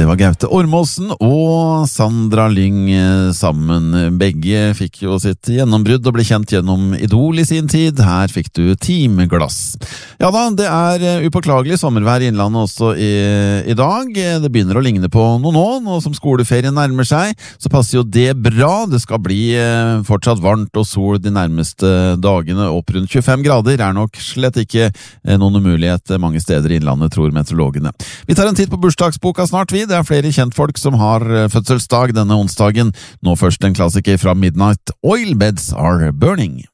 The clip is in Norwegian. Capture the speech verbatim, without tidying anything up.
Det var Gaute Ormåsen og Sandra Lyng sammen. Begge fikk jo sitt gjennombrudd og ble kjent gjennom Idol i sin tid. Her fikk du Timeglass. Ja da, det er upåklagelig sommervær i Innlandet også i, i dag. Det begynner å ligne på noe nå, nå som skoleferien nærmer seg. Så passer jo det bra. Det skal bli fortsatt varmt og sol de nærmeste dagene. Opp rundt tjuefem grader er nok slett ikke noen umulighet mange steder i Innlandet, tror meteorologene. Vi tar en titt på bursdagsboka snart, vi. Det er flere kjentfolk som har fødselsdag denne onsdagen. Nå først en klassiker fra Midnight. Oil Beds Are Burning.